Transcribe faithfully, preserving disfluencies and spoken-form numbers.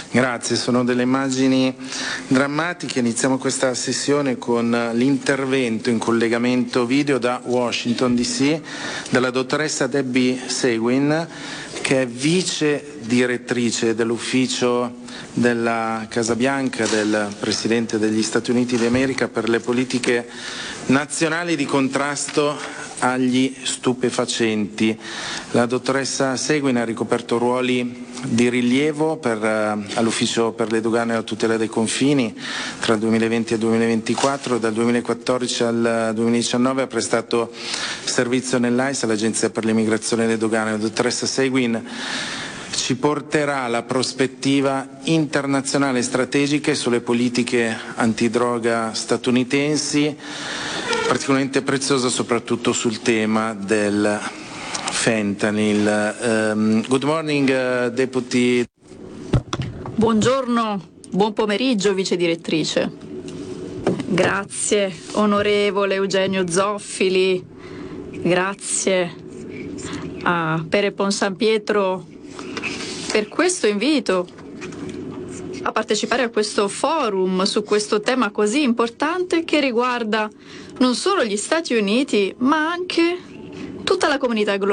Grazie, sono delle immagini drammatiche. Iniziamo questa sessione con l'intervento in collegamento video da Washington D C della dottoressa Debbie Seguin, che è vice direttrice dell'ufficio della Casa Bianca del Presidente degli Stati Uniti d'America per le politiche nazionali di contrasto agli stupefacenti. La dottoressa Seguin ha ricoperto ruoli di rilievo per, uh, all'Ufficio per le dogane e la tutela dei confini tra il duemilaventi e il duemilaventiquattro. Dal duemilaquattordici al duemiladiciannove ha prestato servizio nell'A I S, all'Agenzia per l'Immigrazione e le Dogane. La dottoressa Seguin ci porterà la prospettiva internazionale strategica sulle politiche antidroga statunitensi, particolarmente preziosa soprattutto sul tema del fentanyl. Um, good morning, uh, Deputy. Buongiorno, buon pomeriggio, vice direttrice. Grazie, onorevole Eugenio Zoffili. Grazie a Pere Ponsampietro per questo invito a partecipare a questo forum su questo tema così importante che riguarda non solo gli Stati Uniti ma anche tutta la comunità globale.